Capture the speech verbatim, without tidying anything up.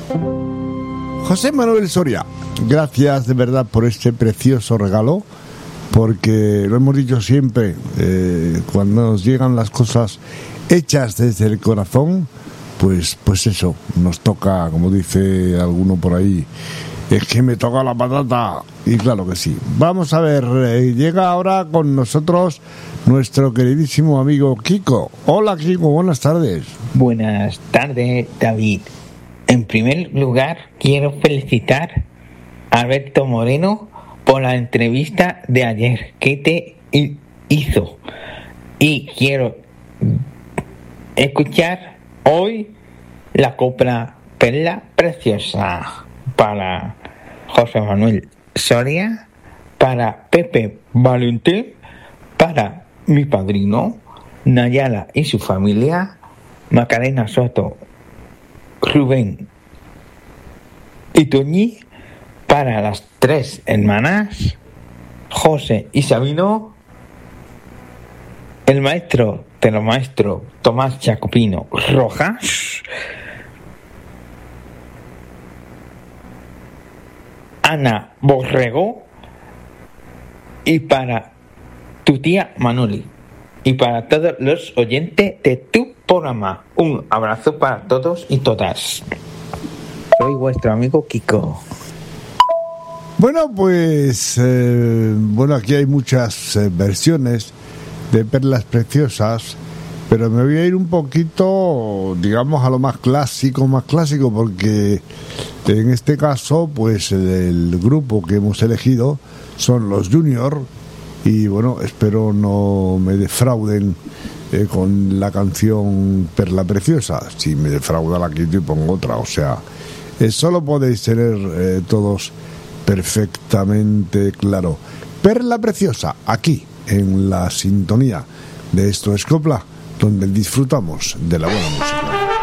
José Manuel Soria, gracias de verdad por este precioso regalo, porque lo hemos dicho siempre, eh, cuando nos llegan las cosas hechas desde el corazón, pues, pues eso, nos toca, como dice alguno por ahí, es que me toca la patata, y claro que sí. Vamos a ver, eh, llega ahora con nosotros nuestro queridísimo amigo Kiko. Hola Kiko, buenas tardes. Buenas tardes, David. En primer lugar, quiero felicitar a Alberto Moreno por la entrevista de ayer que te hizo. Y quiero escuchar hoy la copla Perla Preciosa para José Manuel Soria, para Pepe Valentín, para mi padrino Nayala y su familia, Macarena Soto, Rubén y Toñi, para las tres hermanas, José y Sabino, el maestro de los maestros Tomás Jacopino Rojas, Ana Borrego, y para tu tía Manoli, y para todos los oyentes de tu programa. Un abrazo para todos y todas. Soy vuestro amigo Kiko. Bueno, pues eh, bueno, aquí hay muchas eh, versiones de Perlas Preciosas, pero me voy a ir un poquito, digamos, a lo más clásico, más clásico, porque en este caso, pues el, el grupo que hemos elegido son los Junior, y bueno, espero no me defrauden eh, con la canción Perla Preciosa. Si me defrauda la quito y pongo otra, o sea, eh, solo podéis tener eh, todos perfectamente claro. Perla Preciosa, aquí, en la sintonía de Esto es Copla, donde disfrutamos de la buena música.